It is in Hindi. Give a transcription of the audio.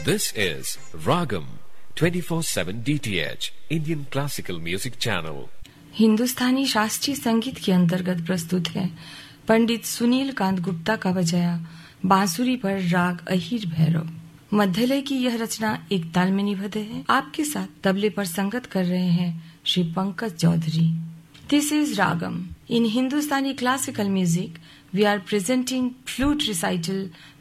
This is Ragam 24/7 DTH Indian Classical Music Channel. हिंदुस्तानी शास्त्रीय संगीत के अंतर्गत प्रस्तुत है पंडित सुनील कांत गुप्ता का बजाया बांसुरी पर राग अहीर भैरव। मध्यलय की यह रचना एक ताल में निबद्ध है। आपके साथ तबले पर संगत कर रहे हैं Shri Pankaj Chaudhary. This is ragam. In Hindustani classical music we are presenting flute recital